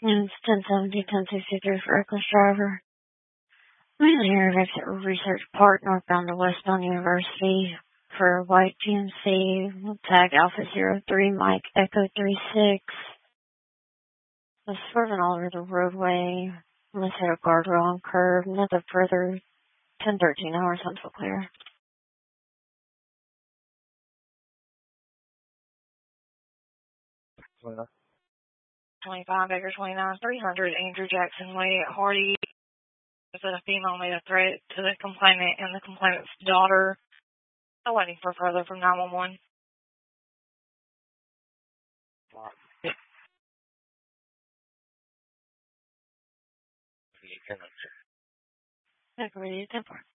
And it's 1070, 1063 for reckless driver. I'm here at Exit Research Park, northbound to westbound University for white GMC. Tag Alpha 03, Mike Echo 36. I'm swerving all over the roadway. Let's hit a guardrail on curb. Nothing further. 10:13 hours until clear. 25 Acre 29, 300 Andrew Jackson Way at Hardy. That a female made a threat to the complainant and the complainant's daughter. I'm waiting for further from 911. Agreed. 10-4.